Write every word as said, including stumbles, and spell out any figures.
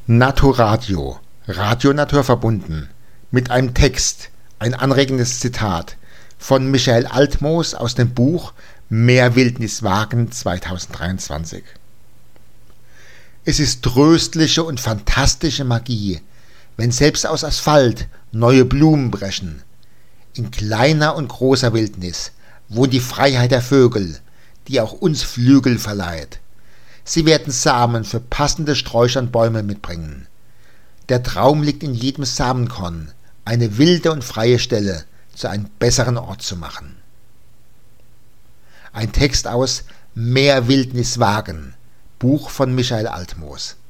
Naturadio, Radio naturverbunden, mit einem Text, ein anregendes Zitat von Michael Altmoos aus dem Buch Mehr Wildnis wagen zweitausenddreiundzwanzig. Es ist tröstliche und fantastische Magie, wenn selbst aus Asphalt neue Blumen brechen. In kleiner und großer Wildnis wohnt die Freiheit der Vögel, die auch uns Flügel verleiht. Sie werden Samen für passende Sträucher und Bäume mitbringen. Der Traum liegt in jedem Samenkorn, eine wilde und freie Stelle zu einem besseren Ort zu machen. Ein Text aus Mehr Wildnis wagen, Buch von Michael Altmoos.